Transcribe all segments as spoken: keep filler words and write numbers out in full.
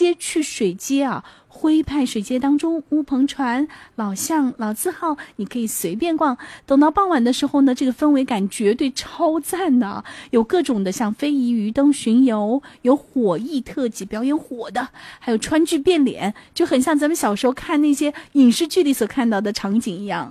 接去水街啊，徽派水街当中，乌篷船、老巷、老字号，你可以随便逛。等到傍晚的时候呢，这个氛围感绝对超赞的，有各种的像非遗鱼灯巡游，有火艺特技表演火的，还有川剧变脸，就很像咱们小时候看那些影视剧里所看到的场景一样。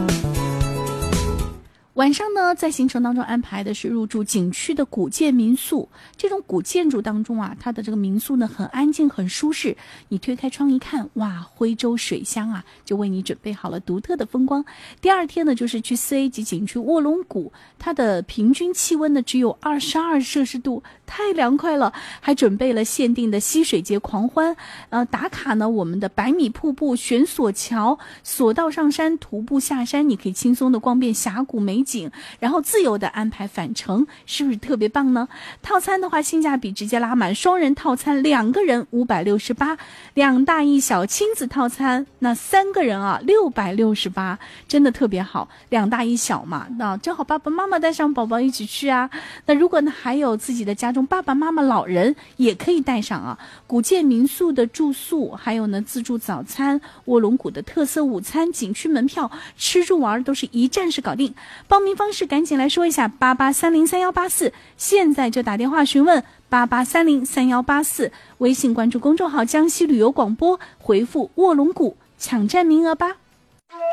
晚上呢，在行程当中安排的是入住景区的古建民宿。这种古建筑当中啊，它的这个民宿呢很安静很舒适，你推开窗一看，哇，徽州水乡啊，就为你准备好了独特的风光。第二天呢，就是去四 A 级景区卧龙谷，它的平均气温呢只有二十二摄氏度，太凉快了，还准备了限定的溪水节狂欢。呃，打卡呢，我们的百米瀑布、悬索桥、索道上山、徒步下山，你可以轻松的逛遍峡谷美景，然后自由的安排返程，是不是特别棒呢？套餐的话，性价比直接拉满，双人套餐两个人五百六十八，两大一小亲子套餐那三个人啊六百六十八，真的特别好，两大一小嘛，那正好爸爸妈妈带上宝宝一起去啊。那如果呢还有自己的家中爸爸妈妈老人也可以带上啊。古建民宿的住宿，还有呢自助早餐，卧龙谷的特色午餐，景区门票，吃住玩都是一站式搞定。报名方式赶紧来说一下，八八三零三幺八四，现在就打电话询问八八三零三幺八四，微信关注公众号江西旅游广播，回复卧龙谷抢占名额吧。